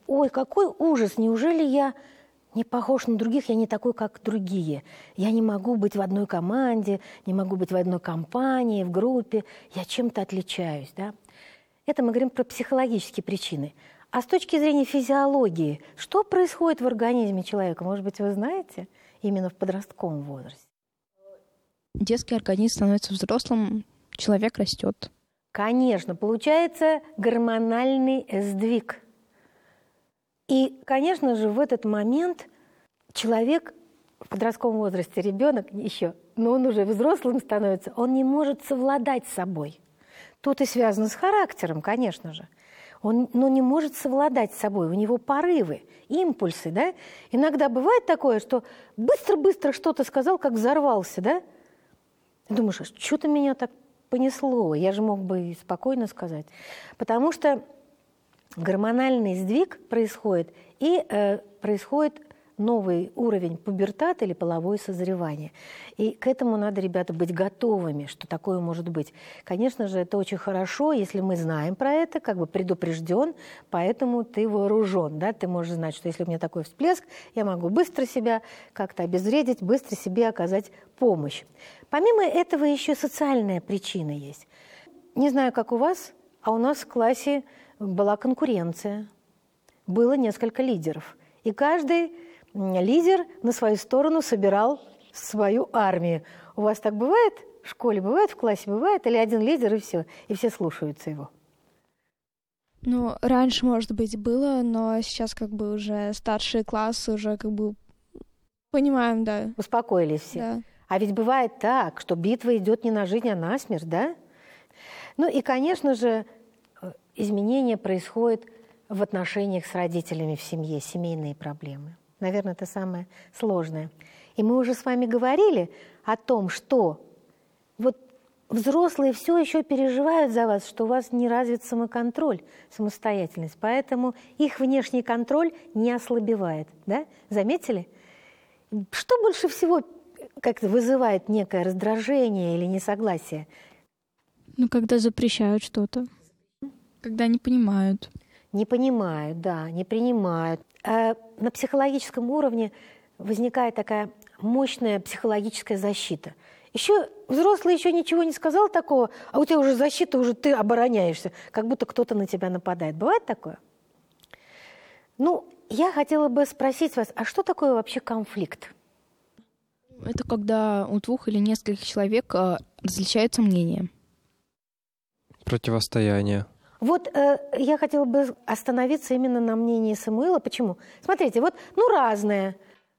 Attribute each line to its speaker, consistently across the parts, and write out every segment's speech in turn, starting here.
Speaker 1: ой, какой ужас, неужели я не похож на других, я не такой, как другие. Я не могу быть в одной команде, не могу быть в одной компании, в группе, я чем-то отличаюсь, да? Это мы говорим про психологические причины. А с точки зрения физиологии, что происходит в организме человека, может быть, вы знаете, именно в подростковом возрасте?
Speaker 2: Детский организм становится взрослым, человек растет.
Speaker 1: Конечно, получается гормональный сдвиг. И, конечно же, в этот момент человек в подростковом возрасте, ребенок еще, но он уже взрослым становится, он не может совладать с собой. Тут и связано с характером, конечно же. Он не может совладать с собой, у него порывы, импульсы, да? Иногда бывает такое, что быстро-быстро что-то сказал, как взорвался, да? Думаешь, что-то меня так понесло, я же мог бы и спокойно сказать. Потому что гормональный сдвиг происходит, и происходит новый уровень пубертата или половое созревание. И к этому надо, ребята, быть готовыми, что такое может быть. Конечно же, это очень хорошо, если мы знаем про это, как бы предупрежден, поэтому ты вооружен. Да? Ты можешь знать, что если у меня такой всплеск, я могу быстро себя как-то обезвредить, быстро себе оказать помощь. Помимо этого еще социальная причина есть. Не знаю, как у вас, а у нас в классе была конкуренция. Было несколько лидеров. И каждый лидер на свою сторону собирал свою армию. У вас так бывает? В школе бывает, в классе бывает? Или один лидер и все слушаются его?
Speaker 3: Ну, раньше, может быть, было, но сейчас как бы уже старшие классы уже как бы понимаем, да.
Speaker 1: Успокоились все.
Speaker 3: Да.
Speaker 1: А ведь бывает так, что битва идет не на жизнь, а на смерть, да? Ну и, конечно же, изменения происходят в отношениях с родителями в семье, семейные проблемы. Наверное, это самое сложное. И мы уже с вами говорили о том, что вот взрослые все еще переживают за вас, что у вас не развит самоконтроль, самостоятельность. Поэтому их внешний контроль не ослабевает. Да? Заметили? Что больше всего как-то вызывает некое раздражение или несогласие?
Speaker 3: Ну, когда запрещают что-то.
Speaker 2: Когда не понимают.
Speaker 1: Не понимают, да, не принимают. На психологическом уровне возникает такая мощная психологическая защита. Еще взрослый еще ничего не сказал такого, а у тебя уже защита, уже ты обороняешься, как будто кто-то на тебя нападает. Бывает такое? Ну, я хотела бы спросить вас, а что такое вообще конфликт?
Speaker 2: Это когда у двух или нескольких человек различаются мнения.
Speaker 4: Противостояние.
Speaker 1: Вот я хотела бы остановиться именно на мнении Самуила. Почему? Смотрите, вот, разное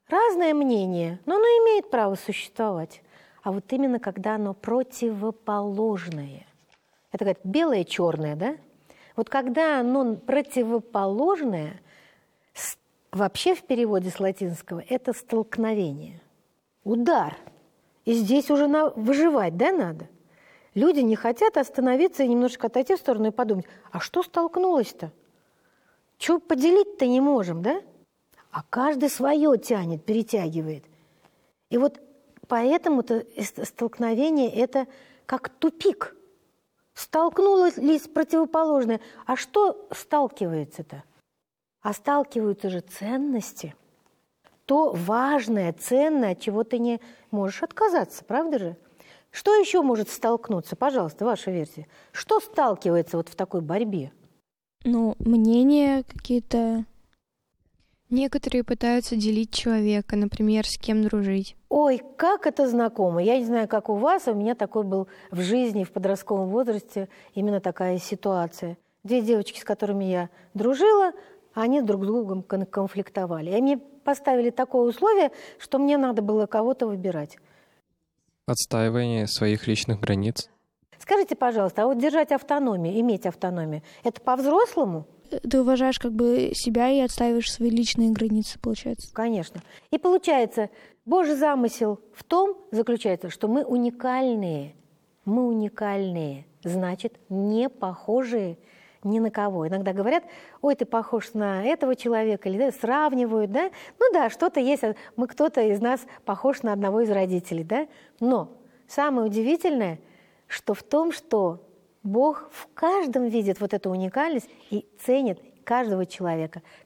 Speaker 1: мнение, но оно имеет право существовать. А вот именно когда оно противоположное. Это говорит белое, черное, да? Вот когда оно противоположное, вообще в переводе с латинского это столкновение, удар. И здесь уже выживать, да, надо? Люди не хотят остановиться и немножечко отойти в сторону и подумать, а что столкнулось-то? Чего поделить-то не можем, да? А каждый свое тянет, перетягивает. И вот поэтому-то столкновение – это как тупик. Столкнулись противоположные. А что сталкивается-то? А сталкиваются же ценности. То важное, ценное, от чего ты не можешь отказаться, правда же? Что еще может столкнуться? Пожалуйста, ваша версия. Что сталкивается вот в такой борьбе?
Speaker 3: Ну, мнения какие-то.
Speaker 5: Некоторые пытаются делить человека, например, с кем дружить.
Speaker 1: Ой, как это знакомо. Я не знаю, как у вас, а у меня такой был в жизни, в подростковом возрасте, именно такая ситуация. Две девочки, с которыми я дружила, они друг с другом конфликтовали. И мне поставили такое условие, что мне надо было кого-то выбирать.
Speaker 4: Отстаивание своих личных границ.
Speaker 1: Скажите, пожалуйста, а вот держать автономию, иметь автономию, это по-взрослому?
Speaker 3: Ты уважаешь как бы себя и отстаиваешь свои личные границы, получается.
Speaker 1: Конечно. И получается, Божий замысел в том заключается, что мы уникальные. Мы уникальные, значит, не похожие ни на кого. Иногда говорят, ой, ты похож на этого человека, или сравнивают, да? Ну да, что-то есть, кто-то из нас похож на одного из родителей, да? Но самое удивительное, что в том, что Бог в каждом видит вот эту уникальность и ценит каждого человека,